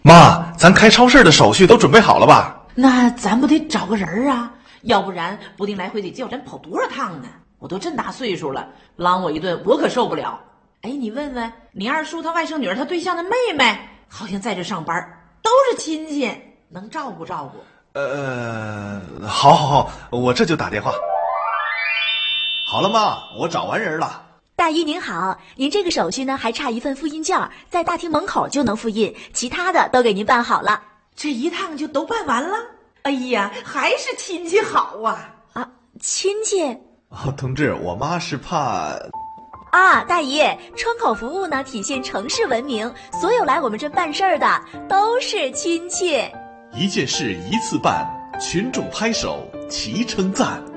妈，咱开超市的手续都准备好了吧？ 那咱不得找个人啊？要不然不定来回得叫咱跑多少趟呢？我都这大岁数了，啷我一顿我可受不了。哎，你问问你二叔他外甥女儿他对象的妹妹，好像在这上班，都是亲戚，能照顾照顾。 好，我这就打电话。好了妈，我找完人了。 大姨您好，您这个手续呢还差一份复印件，在大厅门口就能复印，其他的都给您办好了。 这一趟就都办完了？哎呀，还是亲戚好啊！ 啊，亲戚？ 同志，我妈是怕…… 大姨，窗口服务呢体现城市文明，所有来我们这办事儿的都是亲戚。 一件事一次办，群众拍手齐称赞。